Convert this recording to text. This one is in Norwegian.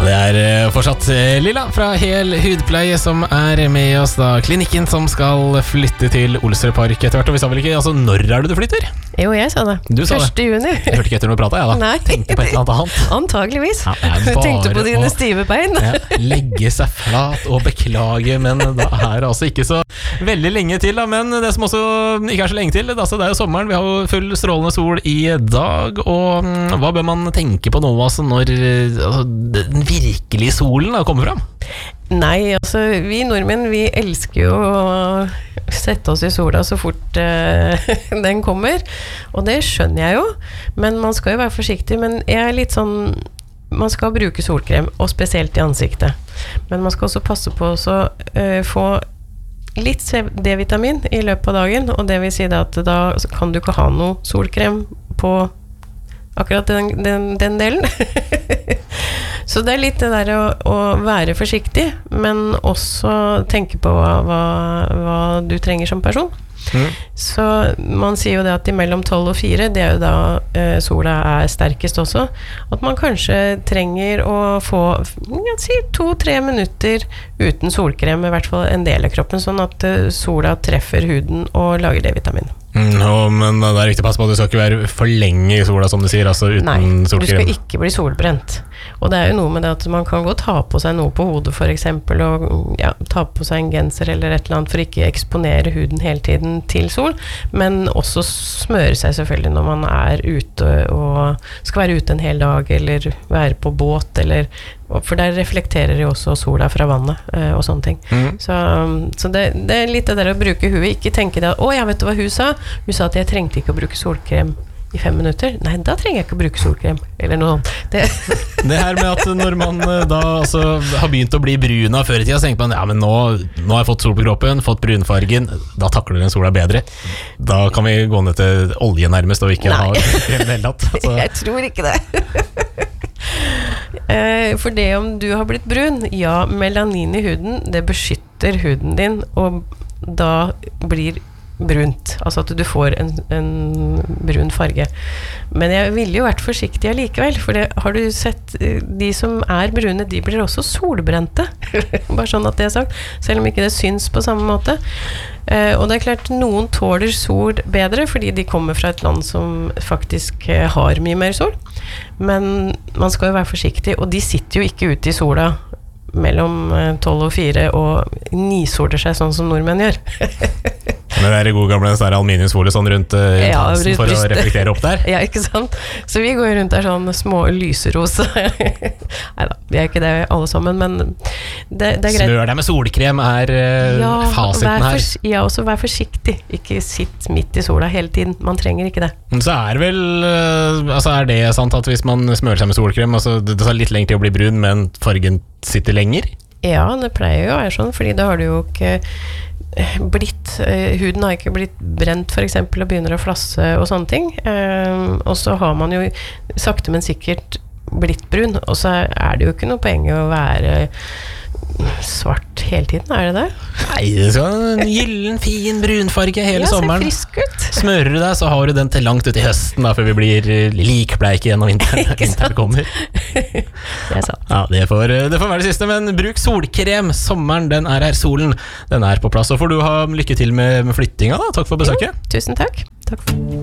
Det fortsatt Lilla fra Hel Hudpleie som med oss da. Klinikken som skal flytte til Olsrud Park etter hvert. Og vi sa vel ikke, altså når det du flytter? Jo, jeg sa det. Du sa 1. juni. Jeg hørte ikke etter noe pratet, jeg da. Nei. Tenkte på et eller annet. Antageligvis. Ja, tenkte på dine stive bein. Ja, legge seg flat og beklage, men da det altså ikke så veldig lenge til da. Men det som også ikke så lenge til, altså det jo sommeren. Vi har jo full strålende sol i dag. Og hva bør man tenke på nå, altså når den virkelige solen kommer fram? Nei, altså vi nordmenn, vi elsker jo å sette oss i sola så fort den kommer, og det skjønner jeg jo, men man skal jo være forsiktig. Men jeg litt sånn, man skal bruke solkrem, og spesielt i ansiktet, men man skal også passe på å få litt D-vitamin i løpet av dagen, og det vil si at da kan du ikke ha noe solkrem på akkurat den delen. Så det litt det der å være forsiktig, men også tenke på hva du trenger som person. Så man sier jo det at mellom 12 og 4, det jo da sola sterkest også, at man kanskje trenger å få 2-3 minutter uten solkrem, i hvert fall en del av kroppen, sånn at sola treffer huden og lager D-vitamin. Men det viktig å passe på at du skal ikke være for lenge i sola, som du sier, altså uten solkrem. Nei, du skal ikke bli solbrent. Og det jo noe med det at man kan godt ta på seg noe på hodet for eksempel, og ta på seg en genser eller et eller annet for ikke eksponere huden hele tiden til sol, men også smøre seg selvfølgelig når man ute og skal være ute en hel dag, eller være på båt, for der reflekterer jo også sola fra vannet og sånne ting. Så det litt det der å bruke huet, ikke tenke det at, jeg vet du hva hun sa? Hun sa at jeg trengte ikke å bruke solkrem i 5 minutter. Nei, da trenger jeg ikke å bruke solkrem, eller noe sånt. Det her med at når man da altså, har begynt å bli brun av før i tida, så tenker man, men nå har jeg fått sol på kroppen, fått brunfargen, da takler den sola bedre. Da kan vi gå ned til olje nærmest, og ikke ha krem hele tatt. Altså. Jeg tror ikke det. For det om du har blitt brun, melanin i huden, det beskytter huden din, og da blir brunt, altså at du får en brun farge. Men jeg ville jo vært forsiktig likevel, for har du sett de som brune, de blir også solbrente. Bare sånn at det sagt, selv om ikke det syns på samme måte. Og det klart, noen tåler sol bedre, fordi de kommer fra et land som faktisk har mye mer sol. Men man skal jo være forsiktig, og de sitter jo ikke ute i sola mellom 12 og 4 og nisoler seg sånn som nordmenn gjør. Men det gode gamle aluminiumsfolie sånn rundt halsen for å reflektere opp der? Ja, ikke sant? Så vi går rundt der sånn små lyserosa. Neida, vi ikke det alle sammen, men det greit. Smør deg med solkrem fasiten her. Ja, også vær forsiktig. Ikke sitt midt i sola hele tiden. Man trenger ikke det. Så vel, altså det sant at hvis man smører seg med solkrem, altså det tar litt lenger til å bli brun, men fargen sitter lenger? Ja, det pleier jo å være sånn, fordi da har du jo ikke huden har ikke blitt brent for eksempel og begynner å flasse og sånne ting, og så har man jo sakte men sikkert blitt brun, og så det jo ikke noe poeng å være svart hele tiden, det det? Nei, det skal en gyllen, fin brunfarge hele sommeren. Ja, ser frisk ut. Smører du deg, så har du den til langt ut i høsten da, før vi blir likbleike igjen og vinteren kommer. Det sant. Ja, det får være det siste, men bruk solkrem. Sommeren, den her, solen, den på plass. Og får du ha lykke til med flyttinga da. Takk for besøket. Jo, tusen takk. Takk.